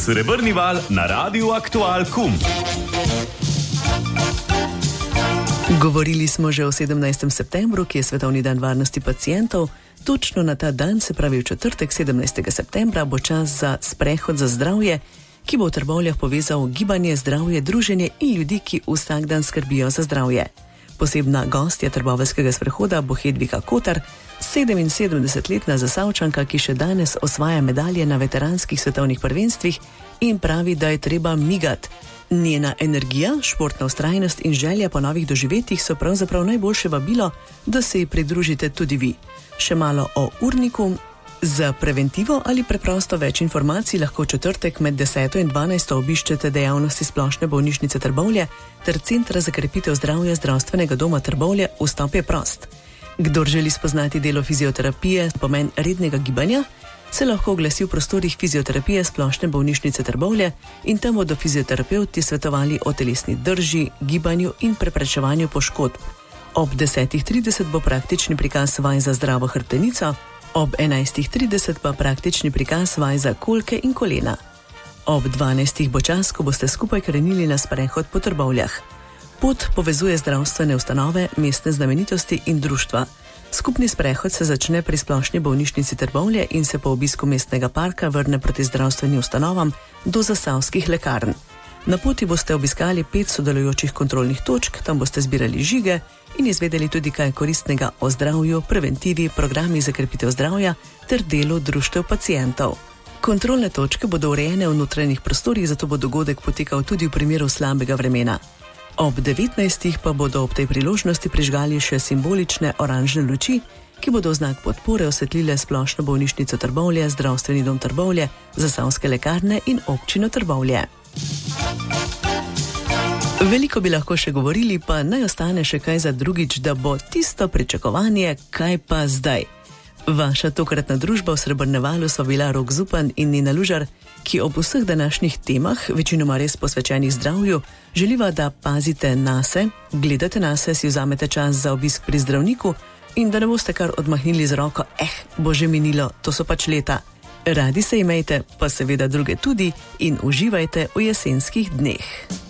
Srebrni val na Radiu Aktual KUM. Govorili smo že o 17. septembru, ki je Svetovni dan varnosti pacientov. Točno na ta dan, se pravi v četrtek 17. septembra, bo čas za sprehod za zdravje, ki bo v Trbovljah povezal gibanje, zdravje, druženje in ljudi, ki vsak dan skrbijo za zdravje. Posebna gostja trboveljskega sprehoda bo Hedvika Kotar, 77-letna Zasavčanka, ki še danes osvaja medalje na veteranskih svetovnih prvenstvih in pravi, da je treba migati. Njena energija, športna vztrajnost in želja po novih doživetjih so pravzaprav najboljše vabilo, da se ji pridružite tudi vi. Še malo o urniku. Za preventivo ali preprosto več informacij lahko v četrtek med 10. in 12. obiščete dejavnosti Splošne bolnišnice Trbovlje ter Centra za krepitev zdravja Zdravstvenega doma Trbovlje. Vstop je prost. Kdor želi spoznati delo fizioterapije, pomen rednega gibanja, se lahko oglasi v prostorih fizioterapije Splošne bolnišnice Trbovlje in tam bodo fizioterapeuti svetovali o telesni drži, gibanju in preprečevanju poškodb. Ob 10.30 bo praktični prikaz vaj za zdravo hrbtenico, ob 11.30 pa praktični prikaz vaj za kolke in kolena. Ob 12. bo čas, ko boste skupaj krenili na sprehod po Trbovljah. Pot povezuje zdravstvene ustanove, mestne znamenitosti in društva. Skupni sprehod se začne pri Splošni bolnišnici Trbovlje in se po obisku mestnega parka vrne proti zdravstvenim ustanovam do zasavskih lekarn. Na poti boste obiskali 5 sodelujočih kontrolnih točk, tam boste zbirali žige in izvedeli tudi kaj koristnega o zdravju, preventivi, programi za krepitev zdravja ter delu društev pacientov. Kontrolne točke bodo urejene v notranjih prostorih, zato bo dogodek potekal tudi v primeru slabega vremena. Ob 19. pa bodo ob tej priložnosti prižgali še simbolične oranžne luči, ki bodo v znak podpore osvetlile Splošno bolnišnico Trbovlje, Zdravstveni dom Trbovlje, Zasavske lekarne in občino Trbovlje. Veliko bi lahko še govorili, pa naj ostane še kaj za drugič, da bo tisto pričakovanje, kaj pa zdaj. Vaša tokratna družba v Srebrnem valu so bila Rok Zupan in Nina Lužar, ki ob vseh današnjih temah, večinoma res posvečenih zdravju, želiva, da pazite nase, gledate nase, si vzamete čas za obisk pri zdravniku in da ne boste kar odmahnili z roko, bo že minilo, to so pač leta. Radi se imejte, pa seveda druge tudi in uživajte v jesenskih dneh.